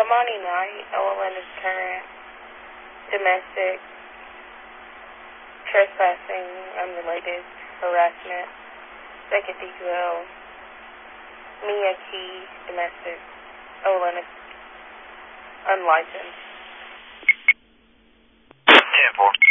Kamani Knight, OLN is current, domestic, trespassing, unrelated, harassment, second DQL, Mia Key, domestic, OLN is unlicensed. 10-4.